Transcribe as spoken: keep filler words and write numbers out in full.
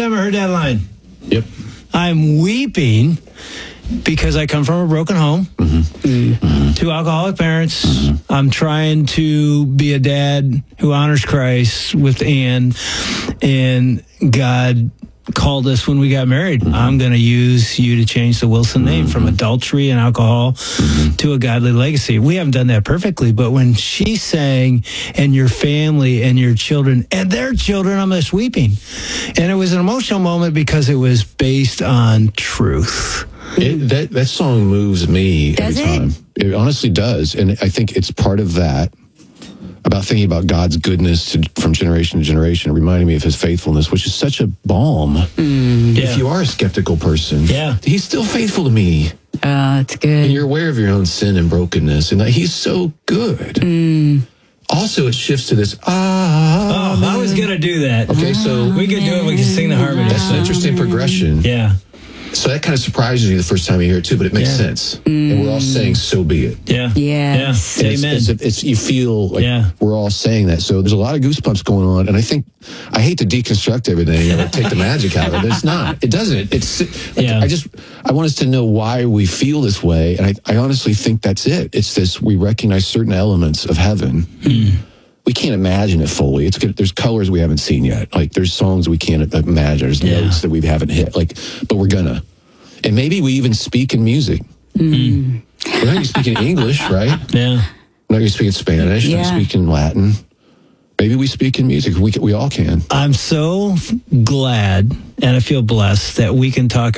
time I heard that line. Yep. I'm weeping because I come from a broken home, Mm-hmm. Mm-hmm. two alcoholic parents. Mm-hmm. I'm trying to be a dad who honors Christ with Ann, and God called us when we got married. Mm-hmm. I'm going to use you to change the Wilson name mm-hmm. from adultery and alcohol mm-hmm. to a godly legacy. We haven't done that perfectly, but when she sang, and your family and your children and their children, I'm just weeping. And it was an emotional moment because it was based on truth. It, that, that song moves me does every time. It? It honestly does. And I think it's part of that, about thinking about God's goodness to, from generation to generation, reminding me of his faithfulness, which is such a balm. Mm. If Yeah. you are a skeptical person, Yeah. he's still faithful to me. Oh, that's good. And you're aware of your own sin and brokenness, and that he's so good. Mm. Also, it shifts to this, ah. Oh, I was going to do that. Okay, so we could do it. We could sing the harmony. that's an interesting progression. Yeah. So that kind of surprises you the first time you hear it too, but it makes Yeah. sense. And we're all saying, so be it. Yeah. Yes. Yeah. And Amen. It's, it's, it's, you feel like Yeah. we're all saying that. So there's a lot of goosebumps going on. And I think, I hate to deconstruct everything and like, take the magic out of it, but it's not. It doesn't. It's, like, Yeah. I just, I want us to know why we feel this way. And I, I honestly think that's it. It's this, we recognize certain elements of heaven. Mm. We can't imagine it fully. It's good. There's colors we haven't seen yet. Like there's songs we can't imagine. There's Yeah. notes that we haven't hit. Like, but we're gonna. And maybe we even speak in music. Mm. We're not going to speak in English, right? Yeah. We're not going to speak in Spanish. We're Yeah. not going to speak in Latin. Maybe we speak in music. We we all can. I'm so glad and I feel blessed that we can talk